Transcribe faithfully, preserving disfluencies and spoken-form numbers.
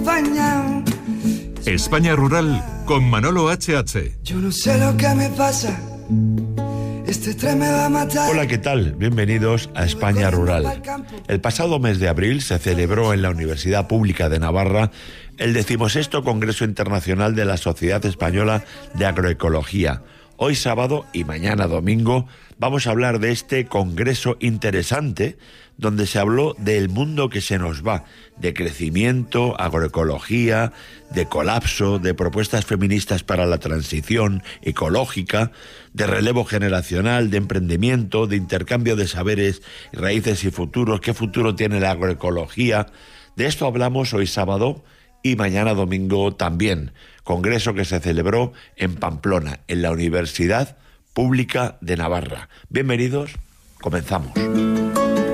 acompañado. España Rural con Manolo H H. Yo no sé lo que me pasa. Este tren me va a matar. Hola, ¿qué tal? Bienvenidos a España Rural. El pasado mes de abril se celebró en la Universidad Pública de Navarra el decimosexto Congreso Internacional de la Sociedad Española de Agroecología. Hoy sábado y mañana domingo vamos a hablar de este congreso interesante donde se habló del mundo que se nos va, de crecimiento, agroecología, de colapso, de propuestas feministas para la transición ecológica, de relevo generacional, de emprendimiento, de intercambio de saberes, raíces y futuros. ¿Qué futuro tiene la agroecología? De esto hablamos hoy sábado y mañana domingo también. Congreso que se celebró en Pamplona, en la Universidad Pública de Navarra. Bienvenidos, comenzamos.